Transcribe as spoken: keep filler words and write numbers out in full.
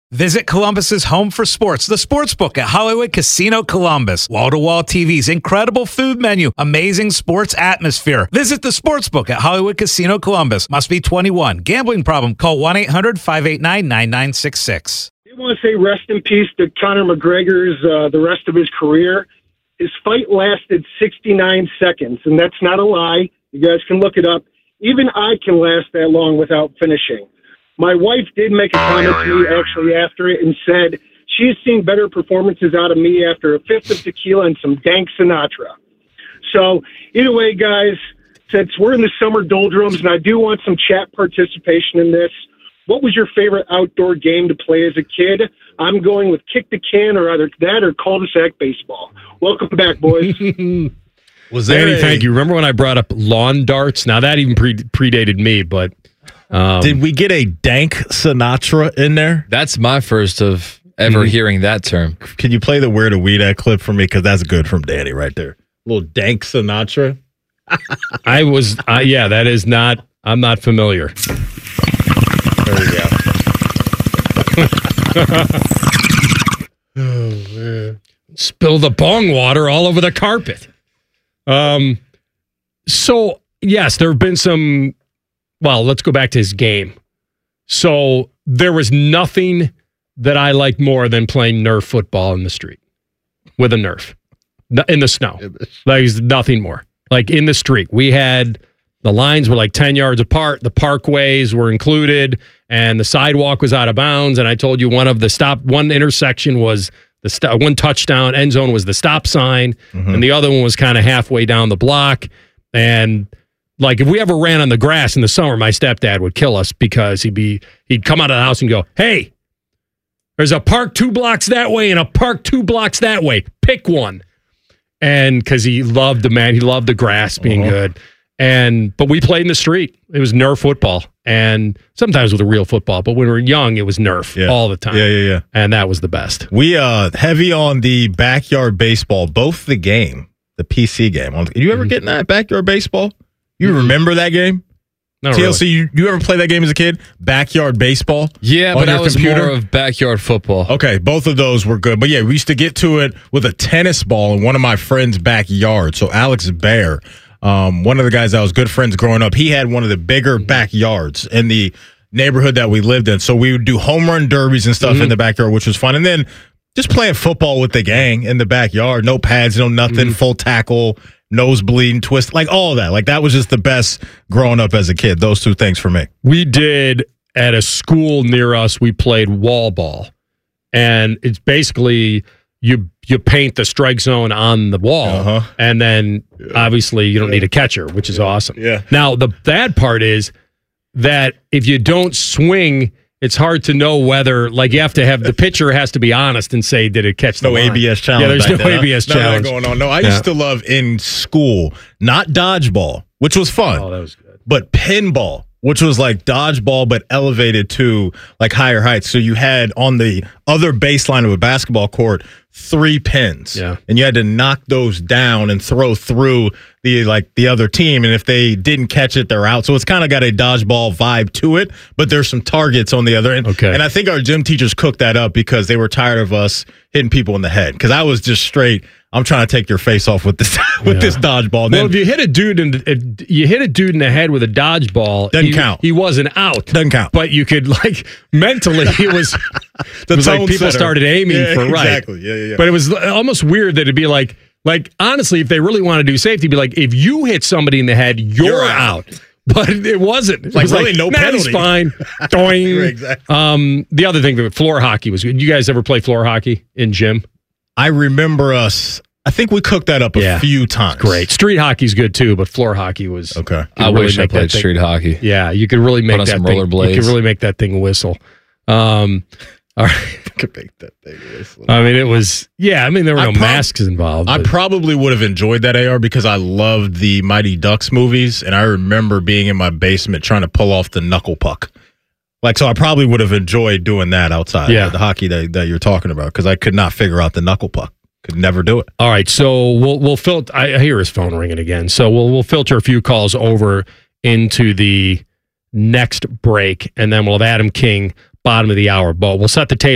Visit Columbus's home for sports, the Sportsbook at Hollywood Casino Columbus. Wall-to-wall T Vs, incredible food menu, amazing sports atmosphere. Visit the Sportsbook at Hollywood Casino Columbus. Must be twenty-one. Gambling problem? Call one eight hundred five eight nine nine nine six six. I want to say rest in peace to Conor McGregor's uh, the rest of his career. His fight lasted sixty-nine seconds, and that's not a lie. You guys can look it up. Even I can last that long without finishing. My wife did make a comment to me actually after it and said she's seen better performances out of me after a fifth of tequila and some dank Sinatra. So either way, guys, since we're in the summer doldrums and I do want some chat participation in this, what was your favorite outdoor game to play as a kid? I'm going with kick the can or either that or cul-de-sac baseball. Welcome back, boys. Was there Danny, a... thank you. Remember when I brought up lawn darts? Now, that even pre- predated me, but... Um, Did we get a dank Sinatra in there? That's my first of ever mm-hmm. hearing that term. Can you play the Where to Weed At clip for me? Because that's good from Danny right there. A little dank Sinatra. I was, uh, yeah, that is not, I'm not familiar. There we go. Oh, man. Spill the bong water all over the carpet. Um. So, yes, there have been some... Well, let's go back to his game. So there was nothing that I liked more than playing Nerf football in the street with a Nerf in the snow. Like, there's nothing more. Like in the street, we had the lines were like ten yards apart. The parkways were included, and the sidewalk was out of bounds. And I told you one of the stop, one intersection was the st- one touchdown end zone was the stop sign, mm-hmm. and the other one was kind of halfway down the block. And like, if we ever ran on the grass in the summer, my stepdad would kill us because he'd be he'd come out of the house and go, "Hey, there's a park two blocks that way and a park two blocks that way. Pick one." And because he loved the man, he loved the grass being uh-huh. good. And but we played in the street. It was Nerf football, and sometimes with a real football. But when we were young, it was Nerf yeah. all the time. Yeah, yeah, yeah. And that was the best. We uh heavy on the backyard baseball, both the game, the P C game. Did you ever mm-hmm. get in that backyard baseball? You remember that game? No, T L C, really. you, you ever play that game as a kid? Backyard baseball? Yeah, but I was computer? more of backyard football. Okay, both of those were good. But yeah, we used to get to it with a tennis ball in one of my friend's backyard. So Alex Bear, um, one of the guys I was good friends growing up, he had one of the bigger backyards in the neighborhood that we lived in. So we would do home run derbies and stuff mm-hmm. in the backyard, which was fun. And then just playing football with the gang in the backyard. No pads, no nothing, mm-hmm. full tackle, nosebleed, twist, like all of that. Like that was just the best growing up as a kid. Those two things for me. We did at a school near us, we played wall ball. And it's basically you you paint the strike zone on the wall. Uh-huh. And then yeah. obviously you don't yeah. need a catcher, which is yeah. awesome. Yeah. Now the bad part is that if you don't swing, it's hard to know whether, like, you have to have the pitcher has to be honest and say, did it catch the no line? A B S challenge. Yeah, there's no then, A B S huh? challenge. Nothing going on. No, I yeah. used to love in school, not dodgeball, which was fun. Oh, that was good. But pinball, which was like dodgeball, but elevated to like higher heights. So you had on the other baseline of a basketball court, three pins. Yeah. And you had to knock those down and throw through the like the other team. And if they didn't catch it, they're out. So it's kind of got a dodgeball vibe to it, but there's some targets on the other end. Okay. And I think our gym teachers cooked that up because they were tired of us hitting people in the head. Because I was just straight, I'm trying to take your face off with this with yeah. this dodgeball. And well, then, if you hit a dude in the, if you hit a dude in the head with a dodgeball, doesn't he, count. He wasn't out. Doesn't count. But you could like mentally, it was, it was like people center. started aiming yeah, for right. Exactly. Yeah, yeah, yeah. But it was almost weird that it'd be like, like honestly, if they really want to do safety, it'd be like if you hit somebody in the head, you're, you're out. out. But it wasn't. It like was really like, no nah, penalty. He's fine. Doing. Exactly. Um, the other thing, floor hockey was good. You guys ever play floor hockey in gym? I remember us. I think we cooked that up a yeah. few times. Great. Street hockey's good too, but floor hockey was okay. I really wish I played thing, street hockey. Yeah, you could really make Put on that some thing. rollerblades. You could really make that thing whistle. Um, all right. could make that thing whistle. I mean, it was yeah. I mean, there were I no prob- masks involved. I but. probably would have enjoyed that A R because I loved the Mighty Ducks movies, and I remember being in my basement trying to pull off the knuckle puck. Like, so I probably would have enjoyed doing that outside. Yeah. The hockey that, that you're talking about, because I could not figure out the knuckle puck. Could never do it. All right, so we'll we'll filter. I hear his phone ringing again. So we'll we'll filter a few calls over into the next break, and then we'll have Adam King, bottom of the hour. But we'll set the table.